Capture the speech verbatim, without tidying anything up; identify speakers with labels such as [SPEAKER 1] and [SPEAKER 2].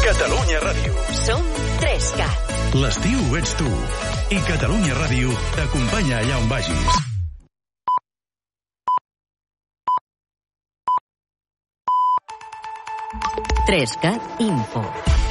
[SPEAKER 1] Catalunya Ràdio.
[SPEAKER 2] Som tres cat.
[SPEAKER 1] L'estiu ets tu. I Catalunya Ràdio t'acompanya allà on vagis.
[SPEAKER 2] tres cat Info.